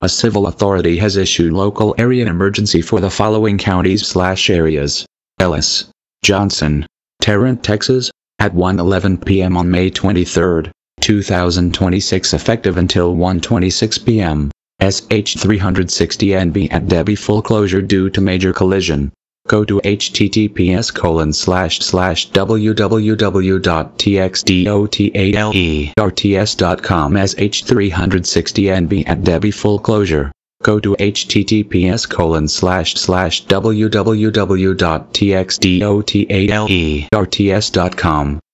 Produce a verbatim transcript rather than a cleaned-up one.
A civil authority has issued local area emergency for the following counties slash areas: Ellis, Johnson, Tarrant, Texas, at one eleven p m on May twenty-third, two thousand twenty-six, effective until one twenty-six p m S H three sixty N B at Debbie, full closure due to major collision. Go to https colon slash slash www.txdotalerts.com S H three sixty N B at Debbie, full closure. Go to https colon slash slash www.txdotalerts.com